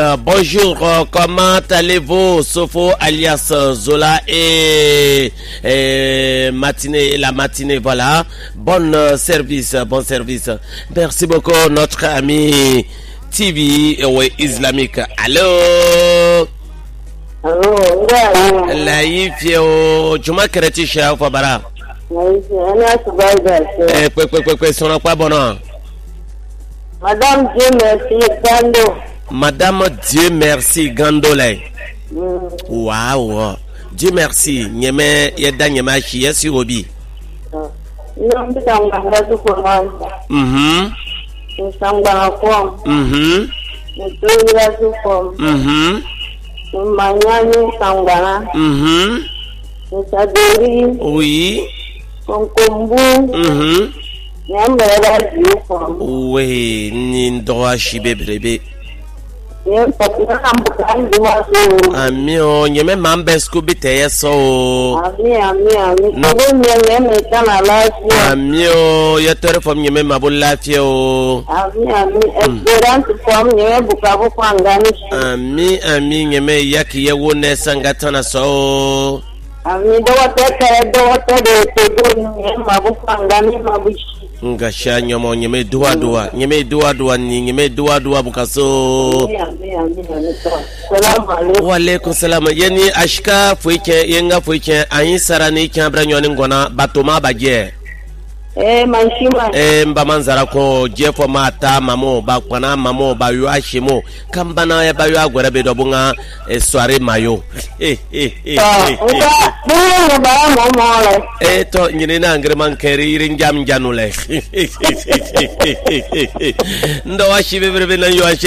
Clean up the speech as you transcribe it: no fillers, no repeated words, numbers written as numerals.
bonjour, comment allez-vous? Sofo alias Zola et la matinée, voilà. Bon service. Merci beaucoup, notre ami TV islamique. Allô? La ifio, tu m'as créé chez Fabara. Son quoi bon nom? Madame Dieu merci Gando. Madame Dieu merci Gandolay. Wow. Dieu merci. Nyeme yeda nyema chi yesi obi. Oui. Oui, ni ndoa shibe brebe. Ami o nyeme mambesko biteye so. Ami o yetere fom nyeme mabulafia o. Ami nyeme yaki yewo nesa ngatana so. Ngasha nyomo nyeme dua bukaso. Wa alaikum salam. Yeni ashka fuike yenga fuike ayin sarani kyabra nyoni ngona batoma baje. Manshima. Mbamanzara ko jefo mata mamo bakwana mamo bayu ashimo kambana ya bayu agwara be dobunga soirée mayo. To nyine na ngre man keri rinjam janule. Ndo washibe berbe na yo